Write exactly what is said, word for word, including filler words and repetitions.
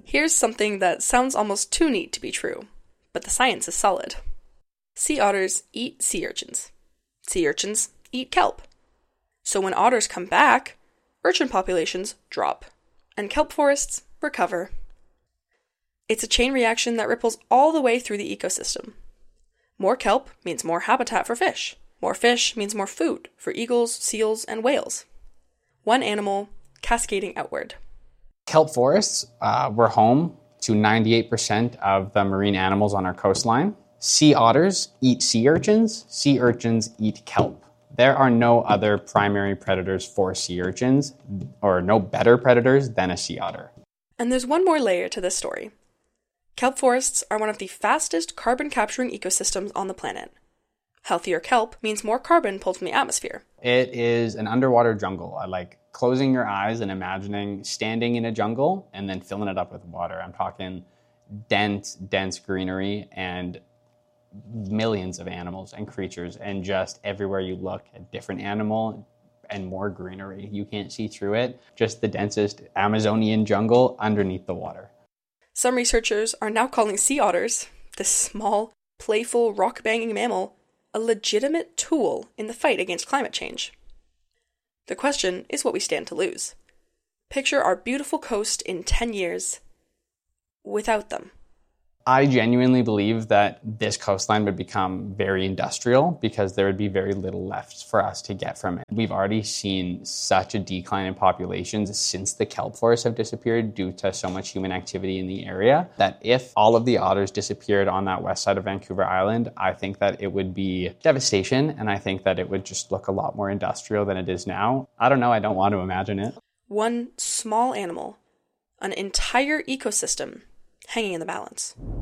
Here's something that sounds almost too neat to be true, but the science is solid. Sea otters eat sea urchins. Sea urchins eat kelp. So when otters come back, urchin populations drop, and kelp forests recover. It's a chain reaction that ripples all the way through the ecosystem. More kelp means more habitat for fish. More fish means more food for eagles, seals, and whales. One animal cascading outward. Kelp forests uh, were home to ninety-eight percent of the marine animals on our coastline. Sea otters eat sea urchins. Sea urchins eat kelp. There are no other primary predators for sea urchins, or no better predators than a sea otter. And there's one more layer to this story. Kelp forests are one of the fastest carbon-capturing ecosystems on the planet. Healthier kelp means more carbon pulled from the atmosphere. It is an underwater jungle. I like closing your eyes and imagining standing in a jungle and then filling it up with water. I'm talking dense, dense greenery and millions of animals and creatures, and just everywhere you look, a different animal and more greenery. You can't see through it. Just the densest Amazonian jungle underneath the water. Some researchers are now calling sea otters, this small, playful, rock-banging mammal, a legitimate tool in the fight against climate change. The question is what we stand to lose. Picture our beautiful coast in ten years without them. I genuinely believe that this coastline would become very industrial because there would be very little left for us to get from it. We've already seen such a decline in populations since the kelp forests have disappeared due to so much human activity in the area that if all of the otters disappeared on that west side of Vancouver Island, I think that it would be devastation, and I think that it would just look a lot more industrial than it is now. I don't know, I don't want to imagine it. One small animal, an entire ecosystem hanging in the balance.